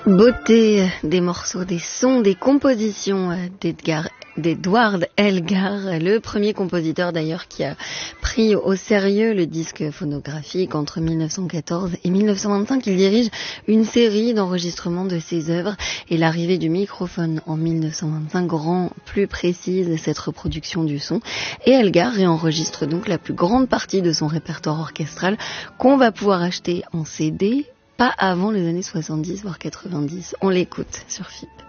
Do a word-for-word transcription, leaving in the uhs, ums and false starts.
Beauté des morceaux, des sons, des compositions d'Edgar, d'Edward Elgar, le premier compositeur d'ailleurs qui a pris au sérieux le disque phonographique entre mille neuf cent quatorze et mille neuf cent vingt-cinq. Il dirige une série d'enregistrements de ses œuvres et l'arrivée du microphone en mille neuf cent vingt-cinq rend plus précise cette reproduction du son et Elgar réenregistre donc la plus grande partie de son répertoire orchestral qu'on va pouvoir acheter en C D pas avant les années soixante-dix voire quatre-vingt-dix. On l'écoute sur F I P.